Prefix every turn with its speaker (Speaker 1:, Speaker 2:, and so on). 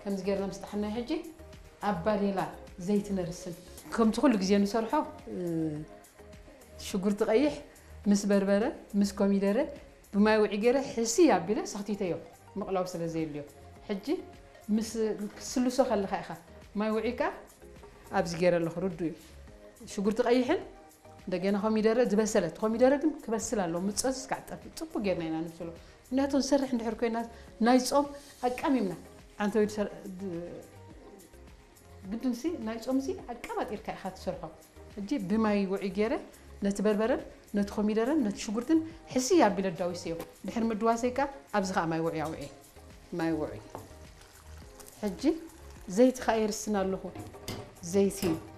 Speaker 1: كم زجرنا مستحنا هجي أباليلا زيت نرسل كم تقول لك زين صرحه شجر تقيح مس بربرة مس كوميدرة بما وعجرة حسي عبيله صحتي تيو مقلاب سلا زي اليوم حجي مس سلوسه خلي خايخة ما وعيكا أبز جرا الخرود شجر تقيحن دقينا كوميدرة دبسلت كوميدرة دم كبسلا لو متصص قعدت تطبق جرنا هنا نفسه نهتون سرح نحركوا الناس نايس أكملنا أنت يصير بدون سي نايس سي أكمل إركاء خات سرحه تجيب بما يوعي جرا نتبربرن نتخميدرن نتشجرتن حسي يا بلاد داويسيو نحرم الدواسيكا أبزغ ما يوعي عوعي ما يوعي حجي زيت خير السنة له زيتين